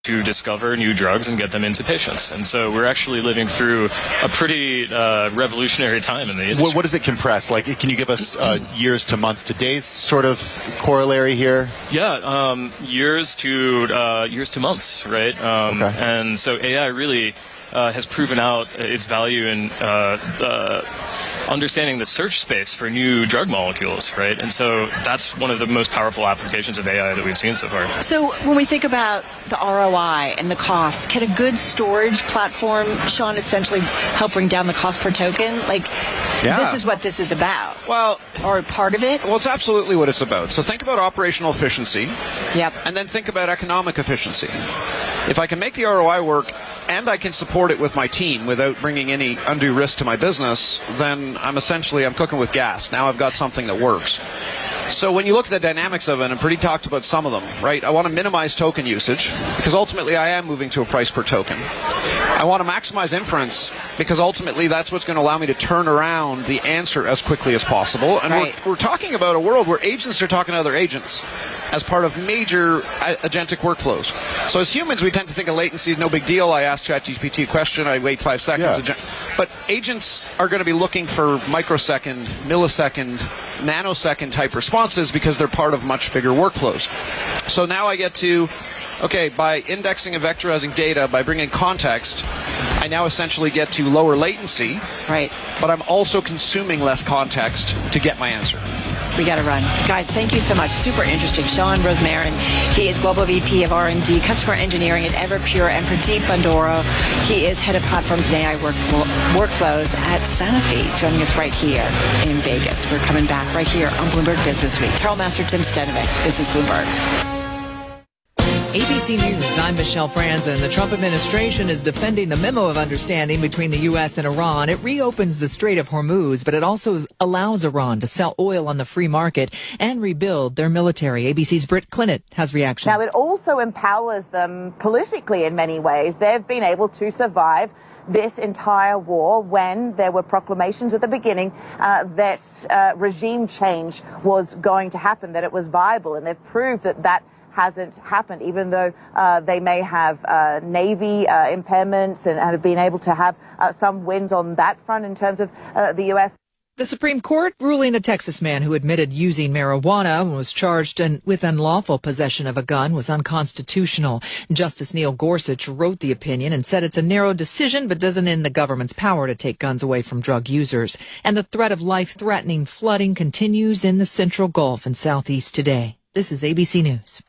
to discover new drugs and get them into patients. And so we're actually living through a pretty revolutionary time in the industry. What does it compress? Like, can you give us years to months to days sort of corollary here? Yeah, years to months, right? Okay. And so AI really has proven out its value in understanding the search space for new drug molecules, right? And so that's one of the most powerful applications of AI that we've seen so far. So when we think about the ROI and the cost, can a good storage platform, Sean, essentially help bring down the cost per token? Like, This is what this is about. Well, or part of it? Well, it's absolutely what it's about. So think about operational efficiency. Yep. And then think about economic efficiency. If I can make the ROI work and I can support it with my team without bringing any undue risk to my business, then I'm cooking with gas. Now I've got something that works. So when you look at the dynamics of it, and Pradeep talked about some of them, right? I want to minimize token usage because ultimately I am moving to a price per token. I want to maximize inference because ultimately that's what's going to allow me to turn around the answer as quickly as possible. And right. we're talking about a world where agents are talking to other agents as part of major agentic workflows. So as humans, we tend to think of latency is no big deal. I ask ChatGPT a question, I wait 5 seconds. Yeah. But agents are going to be looking for microsecond, millisecond, nanosecond type responses because they're part of much bigger workflows. So now I get to, okay, by indexing and vectorizing data, by bringing context, I now essentially get to lower latency. Right. But I'm also consuming less context to get my answer. We got to run. Guys, thank you so much. Super interesting. Sean Rosmarin, he is Global VP of R&D, Customer Engineering at Everpure, and Pradeep Bandora, he is Head of Platforms and AI Workflows at Sanofi, joining us right here in Vegas. We're coming back right here on Bloomberg Business Week. Carol Master, Tim Stenovic. This is Bloomberg. ABC News, I'm Michelle Franzen. The Trump administration is defending the memo of understanding between the U.S. and Iran. It reopens the Strait of Hormuz, but it also allows Iran to sell oil on the free market and rebuild their military. ABC's Britt Clinton has reaction. Now, it also empowers them politically in many ways. They've been able to survive this entire war when there were proclamations at the beginning that regime change was going to happen, that it was viable, and they've proved that that hasn't happened, even though they may have Navy impairments and have been able to have some wins on that front in terms of the U.S. The Supreme Court ruling a Texas man who admitted using marijuana and was charged with unlawful possession of a gun was unconstitutional. Justice Neil Gorsuch wrote the opinion and said it's a narrow decision but doesn't end the government's power to take guns away from drug users. And the threat of life-threatening flooding continues in the Central Gulf and Southeast today. This is ABC News.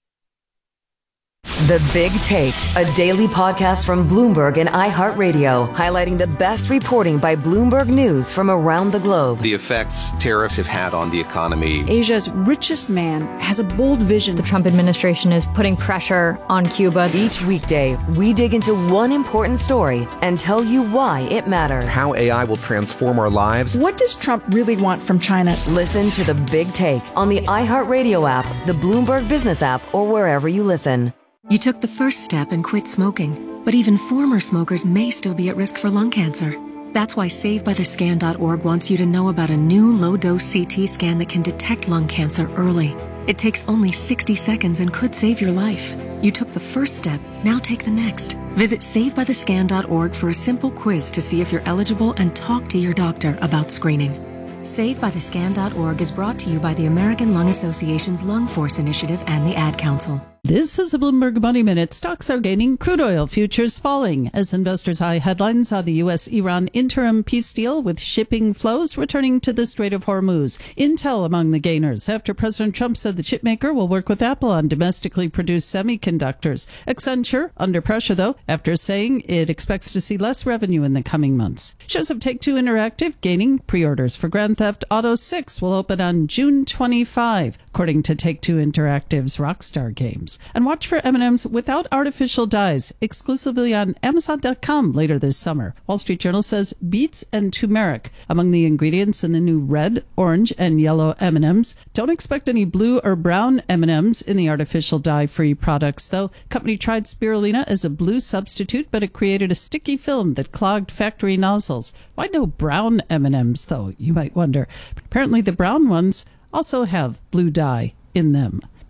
The Big Take, a daily podcast from Bloomberg and iHeartRadio, highlighting the best reporting by Bloomberg News from around the globe. The effects tariffs have had on the economy. Asia's richest man has a bold vision. The Trump administration is putting pressure on Cuba. Each weekday, we dig into one important story and tell you why it matters. How AI will transform our lives. What does Trump really want from China? Listen to The Big Take on the iHeartRadio app, the Bloomberg Business app, or wherever you listen. You took the first step and quit smoking, but even former smokers may still be at risk for lung cancer. That's why SaveByTheScan.org wants you to know about a new low-dose CT scan that can detect lung cancer early. It takes only 60 seconds and could save your life. You took the first step, now take the next. Visit SaveByTheScan.org for a simple quiz to see if you're eligible and talk to your doctor about screening. SaveByTheScan.org is brought to you by the American Lung Association's Lung Force Initiative and the Ad Council. This is a Bloomberg Money Minute. Stocks are gaining, crude oil futures falling as investors eye headlines on the U.S.-Iran interim peace deal with shipping flows returning to the Strait of Hormuz. Intel among the gainers after President Trump said the chipmaker will work with Apple on domestically produced semiconductors. Accenture under pressure, though, after saying it expects to see less revenue in the coming months. Shares of Take-Two Interactive gaining. Pre-orders for Grand Theft Auto 6 will open on June 25, according to Take-Two Interactive's Rockstar Games. And watch for M&Ms without artificial dyes exclusively on Amazon.com later this summer. Wall Street Journal says beets and turmeric among the ingredients in the new red, orange, and yellow M&Ms. Don't expect any blue or brown M&Ms in the artificial dye-free products, though. Company tried spirulina as a blue substitute, but it created a sticky film that clogged factory nozzles. Why no brown M&Ms, though, you might wonder. Apparently the brown ones also have blue dye in them.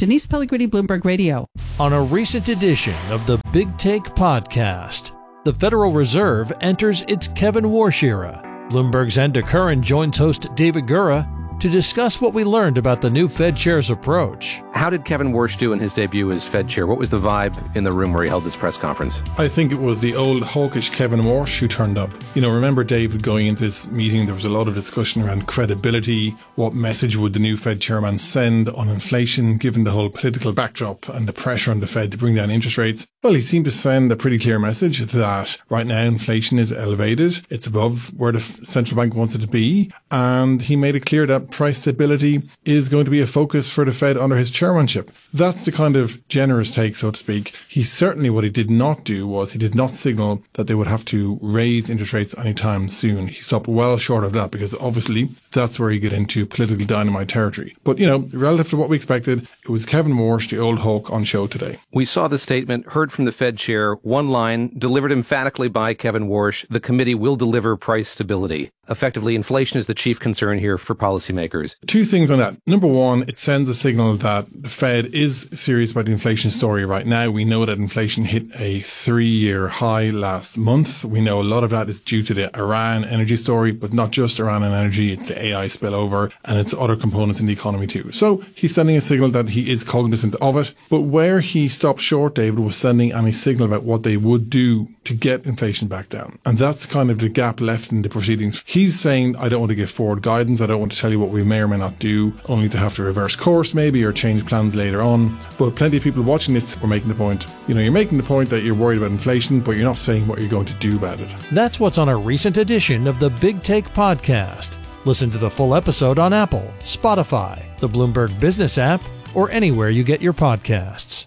Denise Pellegrini, Bloomberg Radio. On a recent edition of the Big Take podcast, the Federal Reserve enters its Kevin Warsh era. Bloomberg's Enda Curran joins host David Gura to discuss what we learned about the new Fed chair's approach. How did Kevin Warsh do in his debut as Fed chair? What was the vibe in the room where he held this press conference? I think it was the old hawkish Kevin Warsh who turned up. Remember, David, going into this meeting, there was a lot of discussion around credibility. What message would the new Fed chairman send on inflation, given the whole political backdrop and the pressure on the Fed to bring down interest rates? Well, he seemed to send a pretty clear message that right now inflation is elevated. It's above where the central bank wants it to be. And he made it clear that price stability is going to be a focus for the Fed under his chairmanship. That's the kind of generous take, so to speak. What he did not do was he did not signal that they would have to raise interest rates anytime soon. He stopped well short of that because obviously that's where you get into political dynamite territory. But, relative to what we expected, it was Kevin Warsh, the old hawk, on show today. We saw the statement, heard from the Fed chair, one line, delivered emphatically by Kevin Warsh, the committee will deliver price stability. Effectively, inflation is the chief concern here for policymakers. Two things on that. Number one, it sends a signal that the Fed is serious about the inflation story right now. We know that inflation hit a 3-year high last month. We know a lot of that is due to the Iran energy story, but not just Iran and energy. It's the AI spillover and it's other components in the economy too. So he's sending a signal that he is cognizant of it. But where he stopped short, David, was sending any signal about what they would do to get inflation back down. And that's kind of the gap left in the proceedings. He's saying, I don't want to give forward guidance. I don't want to tell you what we may or may not do, only to have to reverse course maybe or change plans later on. But plenty of people watching this were making the point. You're making the point that you're worried about inflation, but you're not saying what you're going to do about it. That's what's on a recent edition of the Big Take podcast. Listen to the full episode on Apple, Spotify, the Bloomberg Business app, or anywhere you get your podcasts.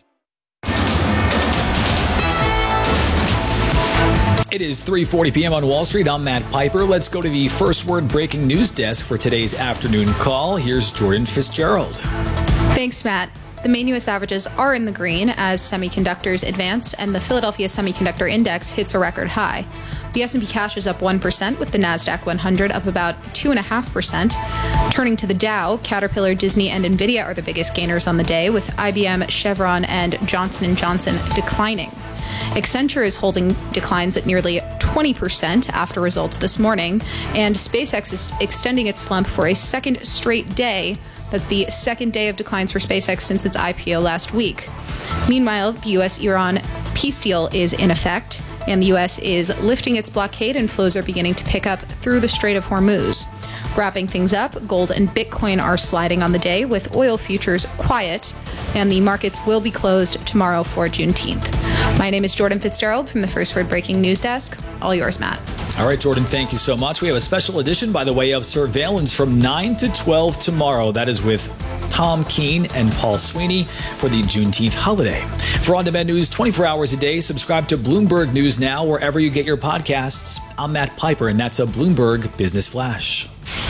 It is 3:40 p.m. on Wall Street. I'm Matt Piper. Let's go to the First Word breaking news desk for today's afternoon call. Here's Jordan Fitzgerald. Thanks, Matt. The main U.S. averages are in the green as semiconductors advanced, and the Philadelphia Semiconductor Index hits a record high. The S&P cash is up 1%, with the NASDAQ 100 up about 2.5%. Turning to the Dow, Caterpillar, Disney, and NVIDIA are the biggest gainers on the day, with IBM, Chevron, and Johnson & Johnson declining. Accenture is holding declines at nearly 20% after results this morning, and SpaceX is extending its slump for a second straight day. That's the second day of declines for SpaceX since its IPO last week. Meanwhile, the U.S.-Iran peace deal is in effect, and the U.S. is lifting its blockade and flows are beginning to pick up through the Strait of Hormuz. Wrapping things up, gold and Bitcoin are sliding on the day, with oil futures quiet, and the markets will be closed tomorrow for Juneteenth. My name is Jordan Fitzgerald from the First Word Breaking News Desk. All yours, Matt. All right, Jordan, thank you so much. We have a special edition by the way of surveillance from 9 to 12 tomorrow. That is with Tom Keene and Paul Sweeney for the Juneteenth holiday. For on-demand news 24 hours a day, subscribe to Bloomberg News Now wherever you get your podcasts. I'm Matt Piper, and that's a Bloomberg Business Flash.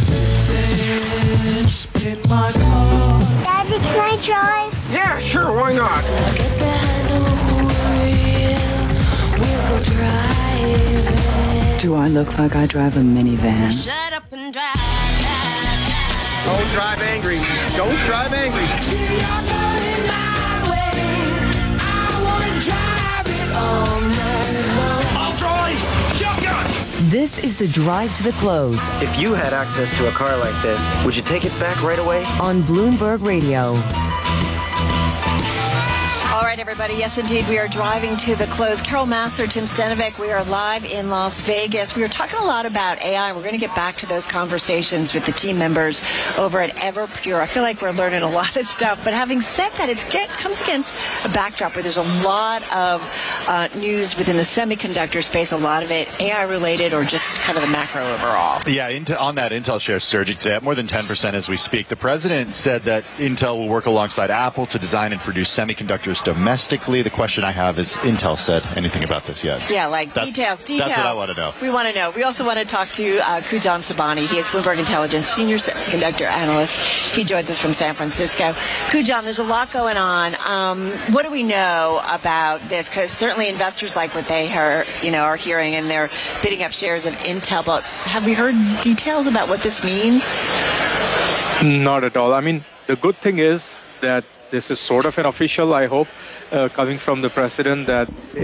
Daddy, can I drive? Yeah, sure, why not? Let's get behind the wheel. We'll go driving. Do I look like I drive a minivan? Shut up and drive. Don't drive angry. Don't drive angry. You're going my way. I want to drive it all night long. I'll drive. Shotgun. This is the Drive to the Close If you had access to a car like this, would you take it back right away? on Bloomberg Radio. All right, everybody. Yes, indeed. We are driving to the close. Carol Massar, Tim Stanovic. We are live in Las Vegas. We were talking a lot about AI. We're going to get back to those conversations with the team members over at Everpure. I feel like we're learning a lot of stuff. But having said that, it comes against a backdrop where there's a lot of news within the semiconductor space, a lot of it AI-related or just kind of the macro overall. Yeah, on that, Intel share surging today at more than 10% as we speak. The president said that Intel will work alongside Apple to design and produce semiconductors domestically. The question I have is, Intel said anything about this yet? Yeah, details. That's what I want to know. We want to know. We also want to talk to Kujan Sabani. He is Bloomberg Intelligence Senior Semiconductor Analyst. He joins us from San Francisco. Kujan, there's a lot going on. What do we know about this? Because certainly investors like what they are hearing, and they're bidding up shares of Intel. But have we heard details about what this means? Not at all. I mean, the good thing is that this is sort of an official, I hope, coming from the president that